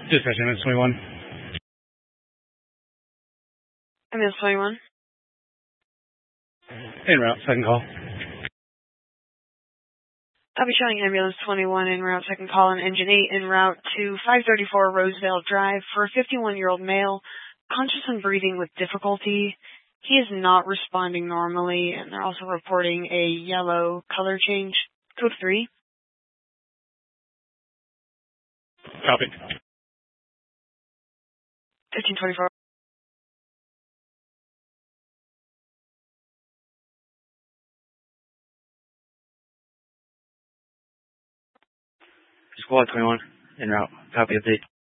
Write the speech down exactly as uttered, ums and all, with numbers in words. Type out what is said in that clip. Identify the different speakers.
Speaker 1: Dispatch, ambulance twenty-one.
Speaker 2: Ambulance twenty-one.
Speaker 1: En route, second call.
Speaker 2: I'll be showing ambulance twenty-one en route, second call, and engine eight en route to five thirty-four Rosedale Drive for a fifty-one-year-old male, conscious and breathing with difficulty. He is not responding normally, and they're also reporting a yellow color change. Code three.
Speaker 1: Copy.
Speaker 2: fifteen twenty-four.
Speaker 3: Squad twenty-one, en route. Copy update.